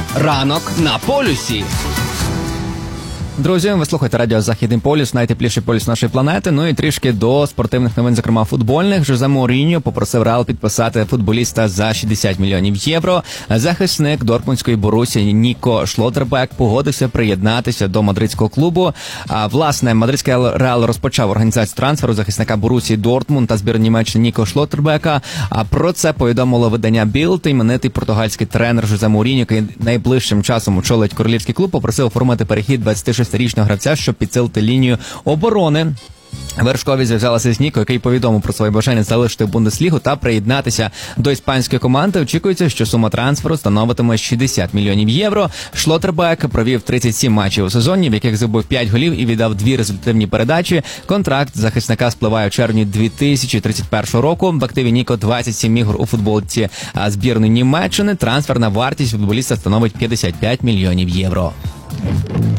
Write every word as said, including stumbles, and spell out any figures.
Ранок на полюсі. Друзі, ви слухаєте радіо «Західний полюс», найтепліший полюс нашої планети. Ну і трішки до спортивних новин, зокрема футбольних. Жозе Моуріньо попросив Реал підписати футболіста за шістдесят мільйонів євро. Захисник дортмундської Борусі Ніко Шлоттербек погодився приєднатися до мадридського клубу. А, власне, мадридський Реал розпочав організацію трансферу захисника Борусії Дортмунд та збірної Німеччини Ніко Шлоттербека. А про це повідомило видання Білд. Іменитий португальський тренер Жозе Моуріньо, який найближчим часом очолить королівський клуб, попросив оформити перехід двадцятишестирічного гравця, щоб підсилити лінію оборони. Вершкові зв'язалися з Ніко, який повідомив про своє бажання залишити Бундеслігу та приєднатися до іспанської команди. Очікується, що сума трансферу становитиме шістдесят мільйонів євро. Шлоттербек провів тридцять сім матчів у сезоні, в яких забив п'ять голів і віддав дві результативні передачі. Контракт захисника спливає у червні дві тисячі тридцять першого року. В активі Ніко двадцять сім ігор у футболці збірної Німеччини. Трансферна вартість футболіста становить п'ятдесят п'ять мільйонів євро.